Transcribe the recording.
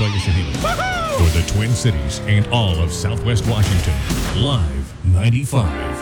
Montoya Shahidi. For the Twin Cities and all of Southwest Washington, Live 95.